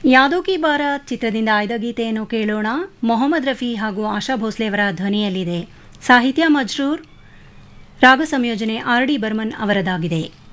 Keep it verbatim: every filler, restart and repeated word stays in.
ಯಾದೋ ಕಿ ಬಾರಾತ್ ಚಿತ್ರದಿಂದ ಆಯ್ದ ಗೀತೆಯನ್ನು ಕೇಳೋಣ. ಮೊಹಮ್ಮದ್ ರಫಿ ಹಾಗೂ ಆಶಾ ಭೋಸ್ಲೆ ಅವರ ಧ್ವನಿಯಲ್ಲಿದೆ. ಸಾಹಿತ್ಯ ಮಜ್ರೂರ್, ರಾಗ ಸಂಯೋಜನೆ ಆರ್ ಡಿ ಬರ್ಮನ್ ಅವರದಾಗಿದೆ.